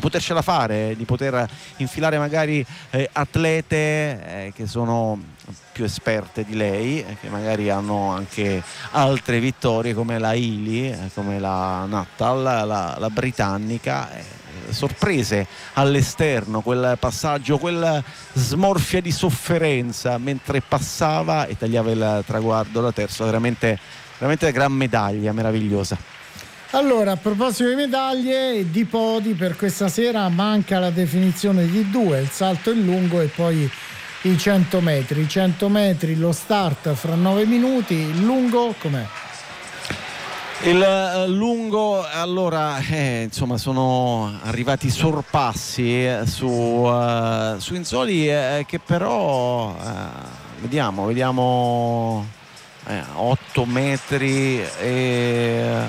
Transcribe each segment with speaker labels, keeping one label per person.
Speaker 1: potercela fare, di poter infilare magari atlete che sono più esperte di lei, che magari hanno anche altre vittorie come la Ili, come la Nuttall, la britannica. Sorprese all'esterno, quel passaggio, quella smorfia di sofferenza mentre passava e tagliava il traguardo da terzo, veramente gran medaglia, meravigliosa.
Speaker 2: Allora, a proposito di medaglie e di podi, per questa sera manca la definizione di due, il salto in lungo e poi i 100 metri. I 100 metri, lo start fra 9 minuti, il lungo com'è?
Speaker 1: Il lungo, allora, insomma, sono arrivati sorpassi su Inzoli che però vediamo 8 metri e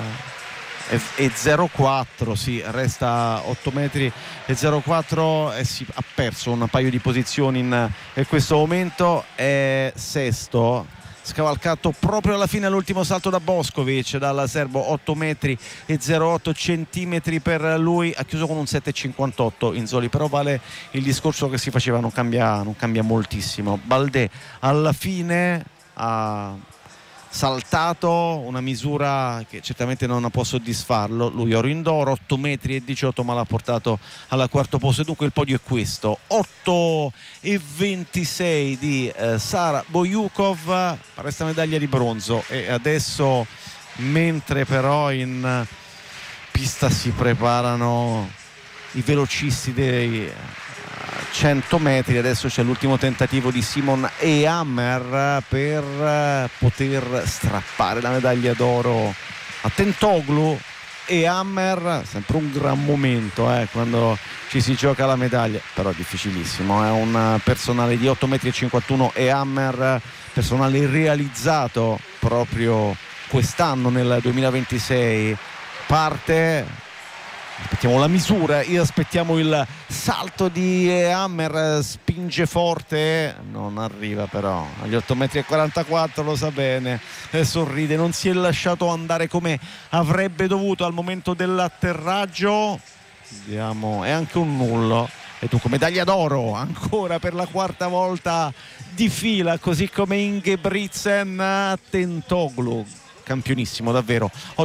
Speaker 1: 0,4, sì, resta 8 metri e 0,4 e si ha perso un paio di posizioni in questo momento, è sesto, scavalcato proprio alla fine all'ultimo salto da Boskovic, dal serbo, 8 metri e 0,8 centimetri per lui, ha chiuso con un 7,58 Inzoli, però vale il discorso che si faceva, non cambia moltissimo. Baldé alla fine ha saltato una misura che certamente non può soddisfarlo, lui oro in d'oro, 8 metri e 18, ma l'ha portato al quarto posto, e dunque il podio è questo: 8 e 26 di Sara Bojukov, resta medaglia di bronzo. E adesso, mentre però in pista si preparano i velocisti dei 100 metri, adesso c'è l'ultimo tentativo di Simon Ehammer per poter strappare la medaglia d'oro a Tentoglou. Ehammer, sempre un gran momento quando ci si gioca la medaglia, però difficilissimo, è un personale di 8,51 m. Ehammer, personale realizzato proprio quest'anno nel 2026, parte. Aspettiamo la misura, aspettiamo il salto di Hammer, spinge forte, non arriva però agli 8,44 m, lo sa bene, sorride, non si è lasciato andare come avrebbe dovuto al momento dell'atterraggio. Vediamo, è anche un nullo, e dunque medaglia d'oro ancora per la quarta volta di fila, così come Ingebrigtsen. Tentoglou, campionissimo davvero,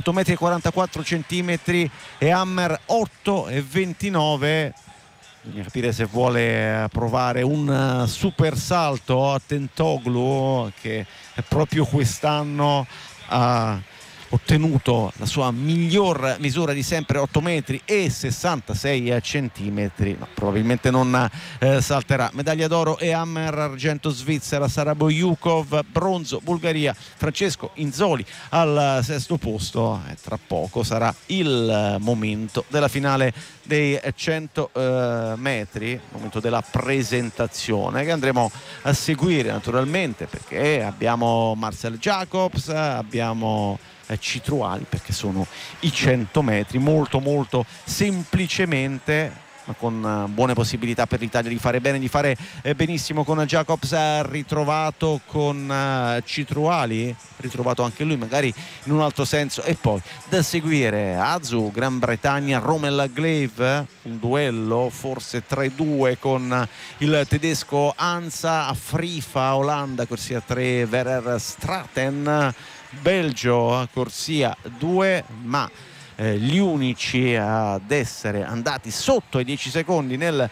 Speaker 1: 8,44 m, e Hammer 8,29 m. Bisogna capire se vuole provare un super salto a Tentoglou, che proprio quest'anno ha ottenuto la sua miglior misura di sempre, 8 metri e 66 centimetri. No, probabilmente non salterà. Medaglia d'oro Ehammer, argento Svizzera Sara Bojukov, bronzo Bulgaria Francesco Inzoli al sesto posto. Tra poco sarà il momento della finale dei 100 metri, momento della presentazione che andremo a seguire naturalmente, perché abbiamo Marcel Jacobs, abbiamo Citruali, perché sono i 100 metri molto molto semplicemente, ma con buone possibilità per l'Italia di fare bene, di fare benissimo, con Jacobs ritrovato, con Citruali ritrovato anche lui, magari in un altro senso. E poi da seguire Azu, Gran Bretagna, Rommel Glave, un duello forse 3-2 con il tedesco Ansa, Afrifa, Olanda, corsia 3, Verer Straten, Belgio, corsia 2, ma gli unici ad essere andati sotto i 10 secondi nel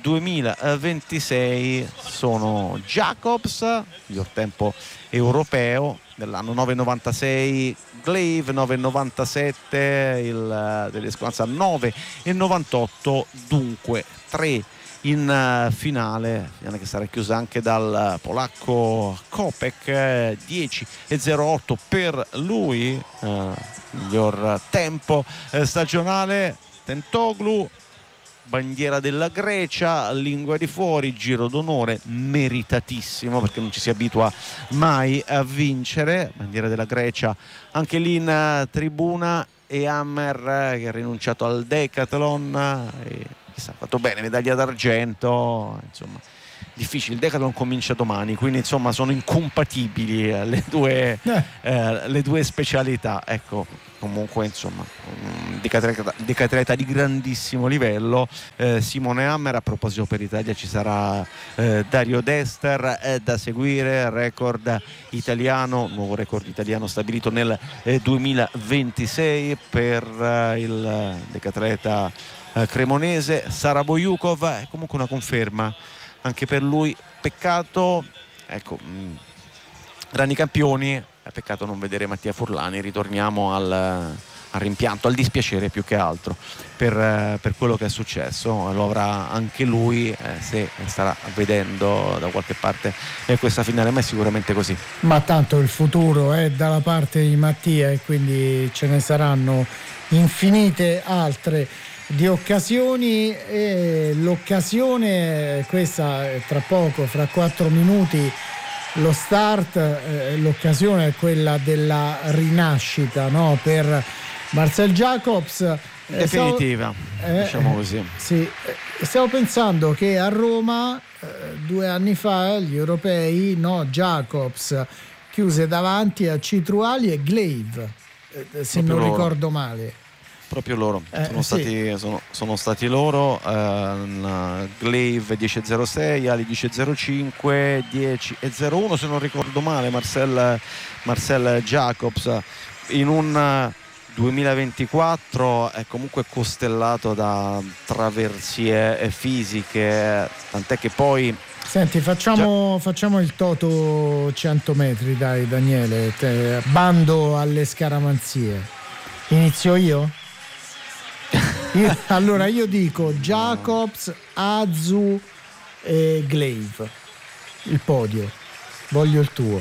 Speaker 1: 2026 sono Jacobs, miglior tempo europeo dell'anno, 9,96, Glave 9,97, il tedesco Ansa 9,98, dunque 3 in finale che sarà chiusa anche dal polacco Kopek, 10,08 per lui, miglior tempo stagionale. Tentoglou, bandiera della Grecia, lingua di fuori, giro d'onore meritatissimo, perché non ci si abitua mai a vincere. Bandiera della Grecia anche lì in tribuna. E Hammer, che ha rinunciato al decathlon, ha fatto bene, medaglia d'argento, insomma difficili. Il decathlon comincia domani, quindi insomma sono incompatibili le due specialità. Ecco, comunque insomma decatreta di grandissimo livello. Simone Hammer. A proposito, per l'Italia ci sarà Dario Dester da seguire, nuovo record italiano stabilito nel 2026 per il decatreta cremonese. Sara Bojukov è comunque una conferma anche per lui. Peccato, ecco, grandi campioni, peccato non vedere Mattia Furlani. Ritorniamo al rimpianto, al dispiacere più che altro per quello che è successo. Lo avrà anche lui se starà vedendo da qualche parte questa finale, ma è sicuramente così.
Speaker 2: Ma tanto il futuro è dalla parte di Mattia e quindi ce ne saranno infinite altre di occasioni, e l'occasione questa tra poco, fra 4 minuti lo start, l'occasione è quella della rinascita, no? Per Marcel Jacobs,
Speaker 1: definitiva, diciamo così.
Speaker 2: Sì, stavo pensando che a Roma 2 anni fa gli europei, no, Jacobs chiuse davanti a Citruali e Glaive, se non ricordo male.
Speaker 1: Proprio loro, sono stati loro. Glaive 10.06, Ali 10.05, 10.01 se non ricordo male. Marcel Jacobs in un 2024 è comunque costellato da traversie fisiche, tant'è che poi
Speaker 2: senti, facciamo il toto 100 metri, dai Daniele, bando alle scaramanzie. Inizio io? Allora io dico Jacobs, Azu e Glaive, il podio. Voglio il tuo.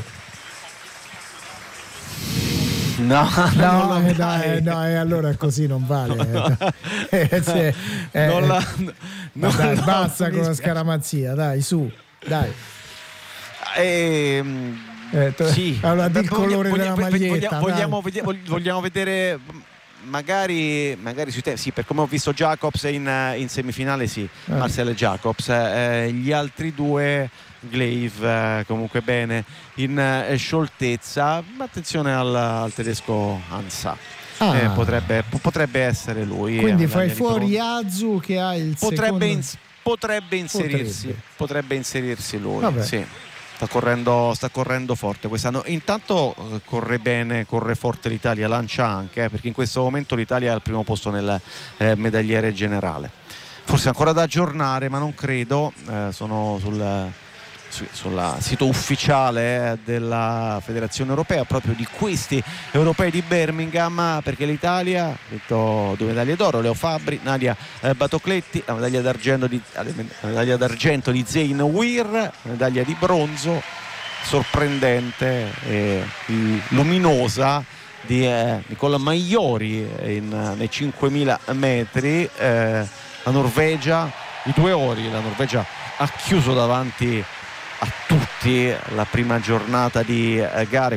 Speaker 1: No,
Speaker 2: dai, allora così non vale. Dai, basta con la scaramanzia, dai, su, dai.
Speaker 1: Sì.
Speaker 2: Allora di il colore della maglietta.
Speaker 1: Vogliamo vedere magari sui tempi. Sì, per come ho visto Jacobs in semifinale, sì, Marcel Jacobs. Gli altri due, Glaive comunque bene in scioltezza, ma attenzione al tedesco Hansa. Potrebbe essere lui.
Speaker 2: Quindi fai fuori Azu che ha il
Speaker 1: potrebbe inserirsi lui. Vabbè. Sì. Sta correndo forte quest'anno. Intanto corre bene, corre forte l'Italia, lancia anche, perché in questo momento l'Italia è al primo posto nel medagliere generale. Forse ancora da aggiornare, ma non credo. Sono sul sito ufficiale della Federazione Europea, proprio di questi europei di Birmingham, perché l'Italia ha detto 2 medaglie d'oro, Leo Fabbri, Nadia Batocletti, la medaglia d'argento di Zein Weir, la medaglia di bronzo sorprendente e luminosa di Nicola Maiori nei 5.000 metri. La Norvegia, i 2 ori, la Norvegia ha chiuso davanti a tutti la prima giornata di gare,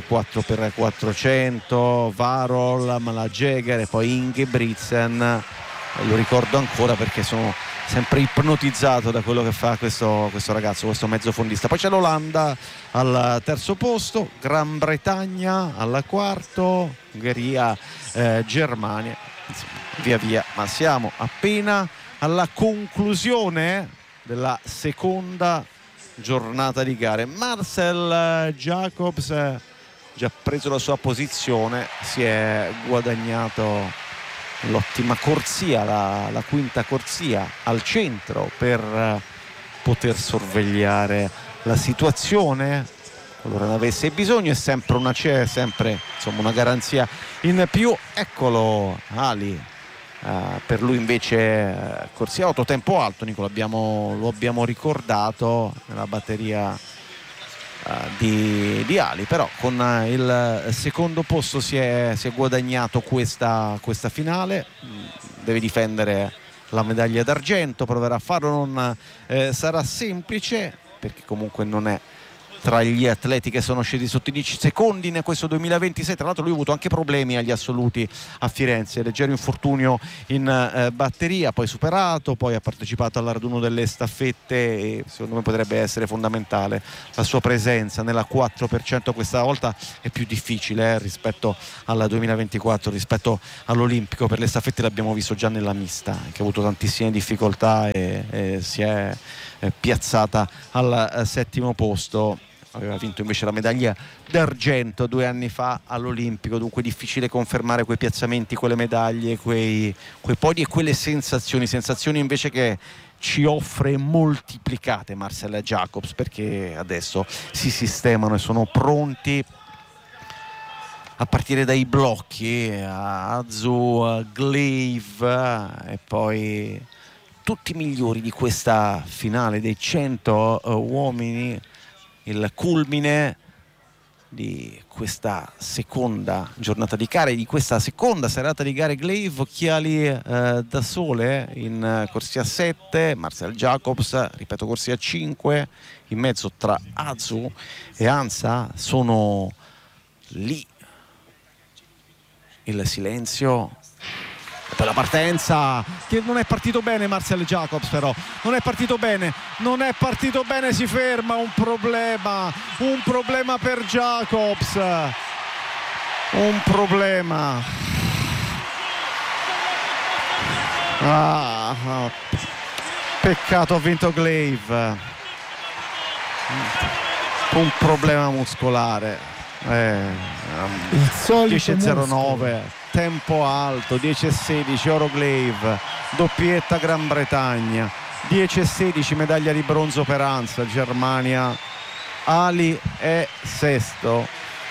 Speaker 1: 4x400, Varol, Malajeger e poi Ingebrigtsen. Lo ricordo ancora perché sono sempre ipnotizzato da quello che fa questo ragazzo, questo mezzofondista. Poi c'è l'Olanda al terzo posto, Gran Bretagna al quarto, Ungheria, Germania, insomma, via via, ma siamo appena alla conclusione della seconda giornata di gare. Marcel Jacobs ha già preso la sua posizione, si è guadagnato l'ottima corsia, la quinta corsia al centro per poter sorvegliare la situazione qualora ne avesse bisogno. È sempre insomma una garanzia in più. Eccolo Ali, per lui invece corsia auto tempo alto, Nicola, lo abbiamo ricordato nella batteria di Ali, però con il secondo posto si è guadagnato questa finale. Deve difendere la medaglia d'argento, proverà a farlo, non sarà semplice perché comunque non è tra gli atleti che sono scesi sotto i 10 secondi in questo 2026. Tra l'altro lui ha avuto anche problemi agli assoluti a Firenze, leggero infortunio in batteria, poi superato, poi ha partecipato al raduno delle staffette e secondo me potrebbe essere fondamentale la sua presenza nella 4%. Questa volta è più difficile rispetto alla 2024, rispetto all'Olimpico. Per le staffette l'abbiamo visto già nella mista, che ha avuto tantissime difficoltà e si è piazzata al settimo posto. Aveva vinto invece la medaglia d'argento 2 anni fa all'Olimpico, dunque difficile confermare quei piazzamenti, quelle medaglie, quei podi e quelle sensazioni invece che ci offre moltiplicate Marcel Jacobs, perché adesso si sistemano e sono pronti a partire dai blocchi, Azu, Glaive e poi tutti i migliori di questa finale dei 100 uomini, il culmine di questa seconda giornata di gare, di questa seconda serata di gare. Glaive, occhiali da sole in corsia 7, Marcel Jacobs, ripeto, corsia 5, in mezzo tra Azu e Ansa sono lì. Il silenzio per la partenza, che non è partito bene Marcel Jacobs, però non è partito bene, si ferma. Un problema per Jacobs, un problema. Peccato, ha vinto Glaive, un problema muscolare.
Speaker 2: Il solito
Speaker 1: 10.09, tempo alto, 10.16 oro Glaive, doppietta Gran Bretagna, 10.16 medaglia di bronzo per Ansa, Germania. Ali è sesto.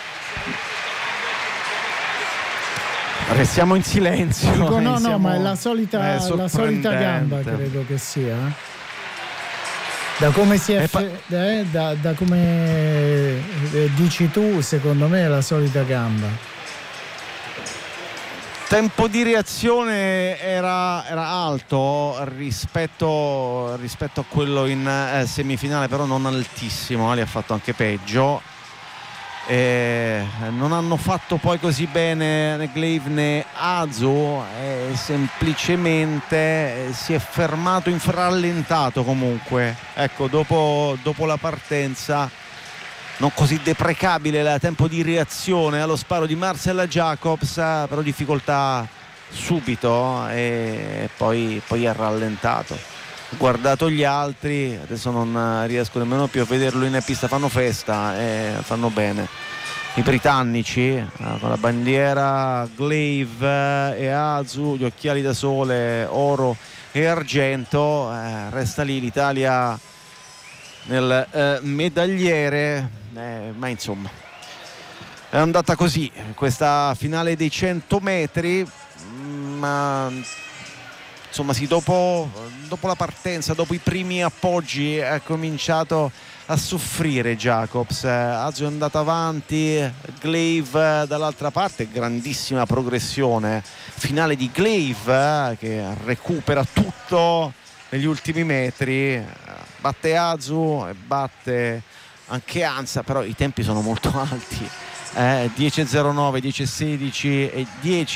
Speaker 1: Restiamo in silenzio.
Speaker 2: Dico, no, ma è la solita gamba, credo che sia. Da come si è da come dici tu, secondo me è la solita gamba.
Speaker 1: Tempo di reazione era alto rispetto a quello in semifinale, però non altissimo. Ali ha fatto anche peggio. Non hanno fatto poi così bene né Glaive né Azu, semplicemente si è fermato rallentato comunque, ecco, dopo la partenza non così deprecabile il tempo di reazione allo sparo di Marcel Jacobs, però difficoltà subito e poi ha rallentato. Guardato gli altri, adesso non riesco nemmeno più a vederlo in pista, fanno festa e fanno bene i britannici con la bandiera Glaive e Azu, gli occhiali da sole oro e argento. Resta lì l'Italia nel medagliere, ma insomma è andata così questa finale dei 100 metri, ma insomma sì, dopo la partenza, dopo i primi appoggi ha cominciato a soffrire Jacobs. Azu è andato avanti, Glaive dall'altra parte, grandissima progressione finale di Glaive che recupera tutto negli ultimi metri, batte Azu e batte anche Ansa, però i tempi sono molto alti. 10.09, 10.16 e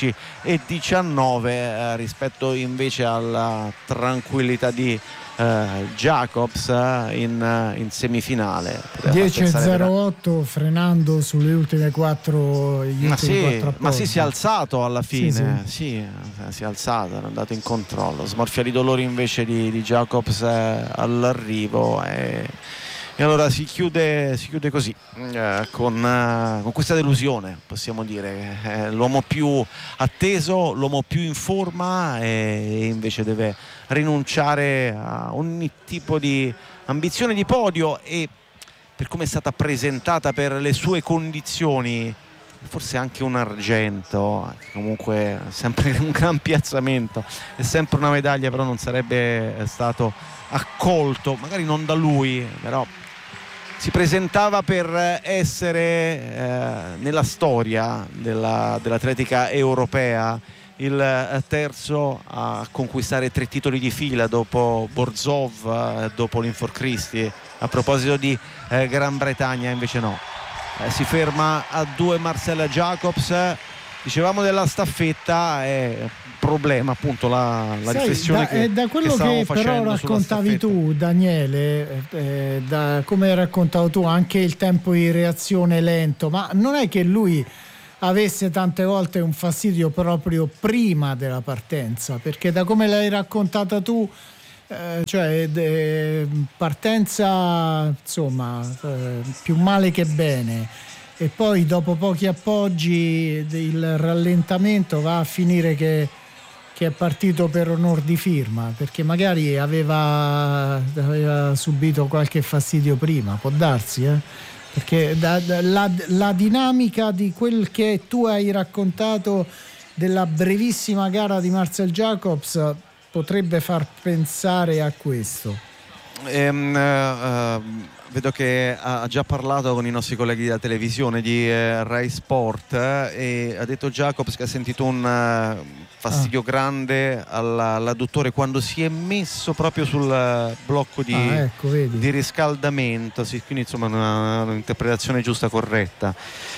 Speaker 1: 10.19 rispetto invece alla tranquillità di Jacobs in semifinale.
Speaker 2: 10.08 frenando sulle ultime 4
Speaker 1: ma sì, si è alzato alla fine, sì, si è alzato, è andato in controllo, smorfia di dolori invece di Jacobs all'arrivo e allora si chiude così con questa delusione, possiamo dire. L'uomo più atteso, l'uomo più in forma e invece deve rinunciare a ogni tipo di ambizione di podio, e per come è stata presentata, per le sue condizioni, forse anche un argento, comunque sempre un gran piazzamento, è sempre una medaglia, però non sarebbe stato accolto, magari non da lui, però si presentava per essere nella storia dell'atletica europea il terzo a conquistare 3 titoli di fila dopo Borzov, dopo l'Infor Christi. A proposito di Gran Bretagna invece no, si ferma a 2 Marcel Jacobs. Dicevamo della staffetta, è problema appunto la riflessione
Speaker 2: da quello che però raccontavi tu, Daniele, da come hai raccontato tu, anche il tempo di reazione lento, ma non è che lui avesse tante volte un fastidio proprio prima della partenza? Perché da come l'hai raccontata tu, partenza insomma più male che bene, e poi dopo pochi appoggi il rallentamento va a finire che è partito per onor di firma, perché magari aveva subito qualche fastidio prima, può darsi, perché la dinamica di quel che tu hai raccontato della brevissima gara di Marcel Jacobs potrebbe far pensare a questo.
Speaker 1: Vedo che ha già parlato con i nostri colleghi della televisione di Rai Sport, e ha detto Jacobs che ha sentito un fastidio grande all'adduttore quando si è messo proprio sul blocco di riscaldamento, sì, quindi insomma un'interpretazione giusta, corretta,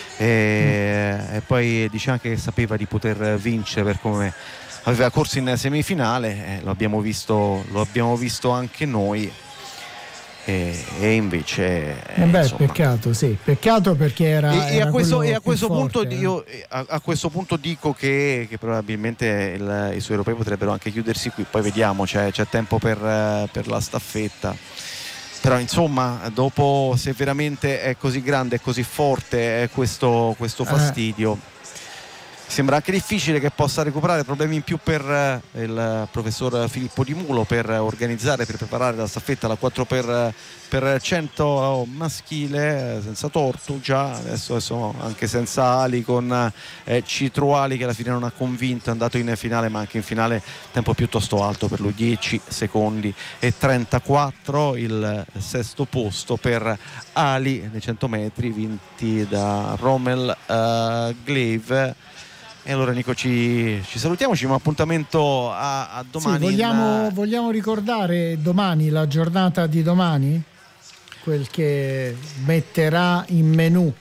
Speaker 1: e poi dice anche che sapeva di poter vincere per come aveva corso in semifinale, lo abbiamo visto anche noi. E invece
Speaker 2: peccato perché era
Speaker 1: a questo
Speaker 2: punto
Speaker 1: io a questo punto dico che probabilmente i suoi europei potrebbero anche chiudersi qui, poi vediamo, c'è tempo per la staffetta, però insomma dopo, se veramente è così grande e così forte questo fastidio, sembra anche difficile che possa recuperare. Problemi in più per il professor Filippo Di Mulo per organizzare, per preparare la staffetta, la 4x100 maschile, senza Tortu già, adesso anche senza Ali, con Citru Ali che alla fine non ha convinto, è andato in finale, ma anche in finale tempo piuttosto alto per lui, 10 secondi e 34, il sesto posto per Ali nei 100 metri vinti da Rommel Glave. E allora Nico ci salutiamo, ci diamo appuntamento a domani.
Speaker 2: Sì, vogliamo ricordare domani, la giornata di domani, quel che metterà in menù.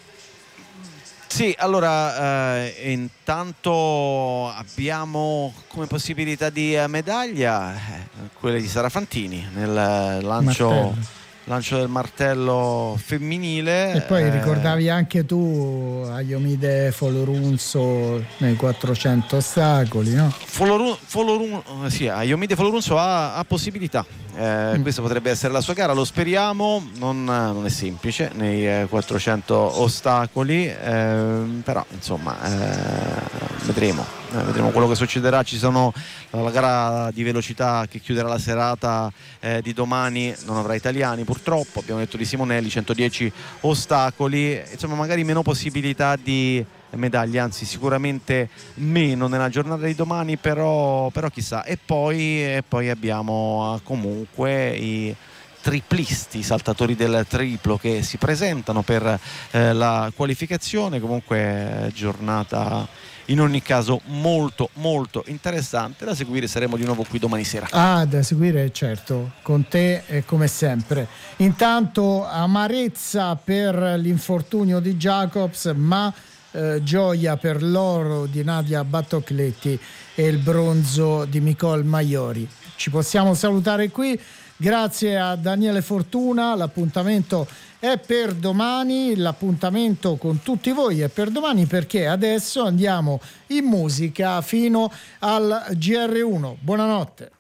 Speaker 1: Sì, allora intanto abbiamo come possibilità di medaglia quelle di Sara Fantini nel lancio del martello femminile,
Speaker 2: e poi ricordavi anche tu Ayomide Folorunso nei 400 ostacoli, no?
Speaker 1: Ayomide Folorunso ha possibilità, questa potrebbe essere la sua gara, lo speriamo, non è semplice nei 400 ostacoli, però insomma vedremo quello che succederà. Ci sono la gara di velocità che chiuderà la serata di domani, non avrà italiani purtroppo, abbiamo detto di Simonelli, 110 ostacoli, insomma magari meno possibilità di medaglie, anzi sicuramente meno nella giornata di domani, però chissà. E poi abbiamo comunque i triplisti, i saltatori del triplo che si presentano per la qualificazione. Comunque giornata in ogni caso molto molto interessante da seguire. Saremo di nuovo qui domani sera.
Speaker 2: Da seguire, certo, con te come sempre. Intanto amarezza per l'infortunio di Jacobs, ma gioia per l'oro di Nadia Battocletti e il bronzo di Nicole Maiori. Ci possiamo salutare qui. Grazie a Daniele Fortuna. L'appuntamento è per domani, l'appuntamento con tutti voi è per domani, perché adesso andiamo in musica fino al GR1. Buonanotte.